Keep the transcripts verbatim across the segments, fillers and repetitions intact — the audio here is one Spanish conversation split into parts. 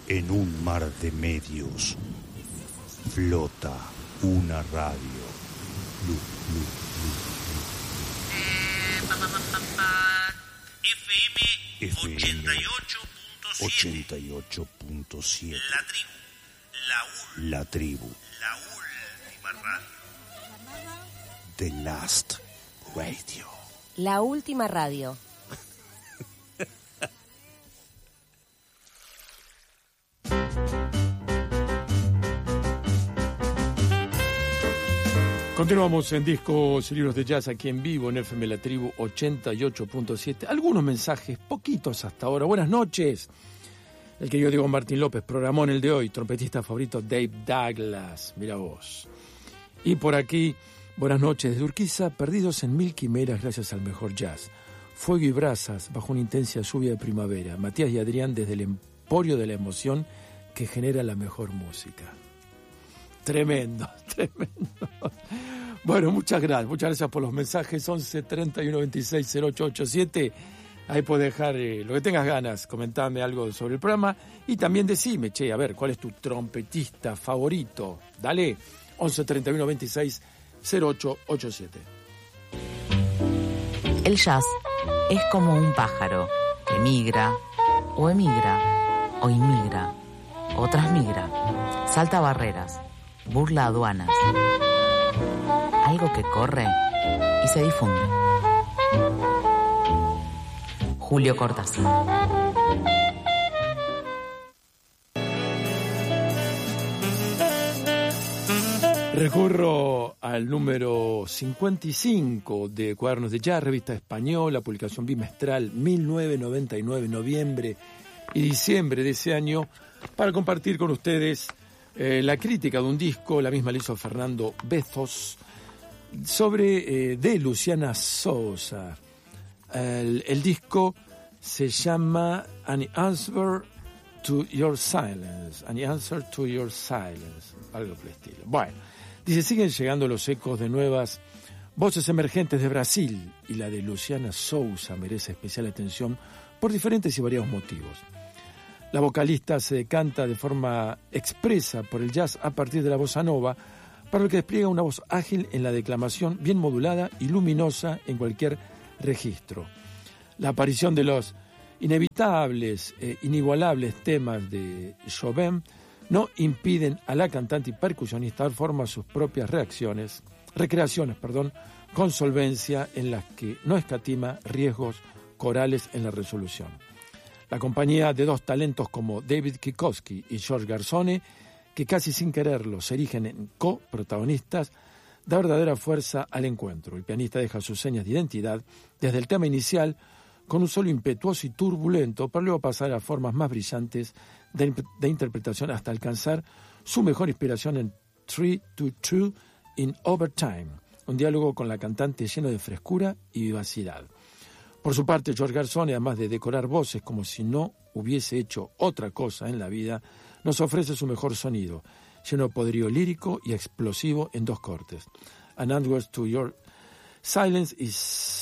En un mar de medios flota una radio. Lu, lu, lu, lu. Eh, pa, pa, pa, pa, pa. F M ochenta y ocho punto siete. ochenta y ocho punto siete. La tribu. La, ul- La tribu. la última radio. The Last Radio. La última radio. Continuamos en Discos y Libros de Jazz aquí en vivo en F M La Tribu ochenta y ocho punto siete. Algunos mensajes, poquitos hasta ahora. Buenas noches. El querido Diego Martín López, programón el de hoy, trompetista favorito Dave Douglas, mira vos. Y por aquí, buenas noches desde Urquiza, perdidos en mil quimeras gracias al mejor jazz. Fuego y brasas bajo una intensa lluvia de primavera. Matías y Adrián desde el emporio de la emoción que genera la mejor música. Tremendo, tremendo. Bueno, muchas gracias, muchas gracias por los mensajes. Once treinta y uno veintiséis cero ocho ochenta y siete. Ahí podés dejar eh, lo que tengas ganas, comentame algo sobre el programa y también decime, che, a ver, ¿cuál es tu trompetista favorito? Dale, once treinta y uno veintiséis cero ocho ochenta y siete. El jazz es como un pájaro que migra, o emigra, o inmigra, o transmigra, salta barreras, burla aduanas. Algo que corre y se difunde. Julio Cortázar. Recurro al número cincuenta y cinco de Cuadernos de Jazz, revista española, publicación bimestral, mil novecientos noventa y nueve, noviembre y diciembre de ese año, para compartir con ustedes eh, la crítica de un disco, la misma la hizo Fernando Bezos, sobre eh, de Luciana Sousa. El, el disco se llama An Answer to Your Silence, An Answer to Your Silence, algo por el estilo. Bueno, dice, siguen llegando los ecos de nuevas voces emergentes de Brasil y la de Luciana Sousa merece especial atención por diferentes y variados motivos. La vocalista se decanta de forma expresa por el jazz a partir de la bossa nova, para lo que despliega una voz ágil en la declamación, bien modulada y luminosa en cualquier registro. La aparición de los inevitables, eh, inigualables temas de Chopin no impiden a la cantante y percusionista dar forma a sus propias reacciones, recreaciones, perdón, con solvencia en las que no escatima riesgos corales en la resolución. La compañía de dos talentos como David Kikoski y George Garzone, que casi sin quererlo se erigen en coprotagonistas, da verdadera fuerza al encuentro. El pianista deja sus señas de identidad desde el tema inicial con un solo impetuoso y turbulento, para luego pasar a formas más brillantes de, de interpretación hasta alcanzar su mejor inspiración en three two two in Overtime, un diálogo con la cantante lleno de frescura y vivacidad. Por su parte, George Garzone, además de decorar voces como si no hubiese hecho otra cosa en la vida, nos ofrece su mejor sonido, lleno de poderío lírico y explosivo en dos cortes. An Answer to Your Silence y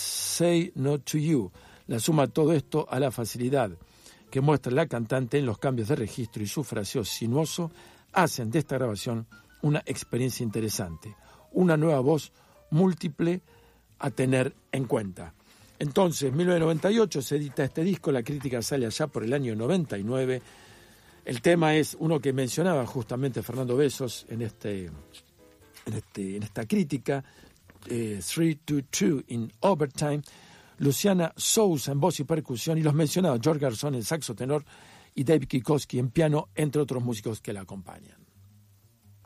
Say No to You. La suma todo esto a la facilidad que muestra la cantante en los cambios de registro y su fraseo sinuoso hacen de esta grabación una experiencia interesante, una nueva voz múltiple a tener en cuenta. Entonces, en mil novecientos noventa y ocho se edita este disco, la crítica sale allá por el año noventa y nueve. El tema es uno que mencionaba justamente Fernando Bezos en, este, en, este, en esta crítica, eh, three two two in Overtime, Luciana Sousa en voz y percusión, y los mencionados George Garzone en saxo tenor y David Kikoski en piano, entre otros músicos que la acompañan.